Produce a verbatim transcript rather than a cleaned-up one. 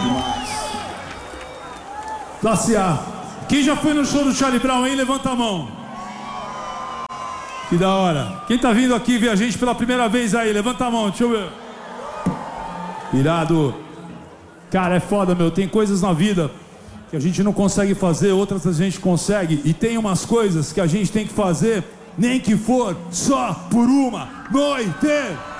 Classe A. Quem já foi no show do Charlie Brown aí, levanta a mão. Que da hora. Quem tá vindo aqui ver a gente pela primeira vez aí, levanta a mão, deixa eu ver. Irado. Cara, é foda, meu. Tem coisas na vida que a gente não consegue fazer, outras a gente consegue. E tem umas coisas que a gente tem que fazer, nem que for só por uma noite.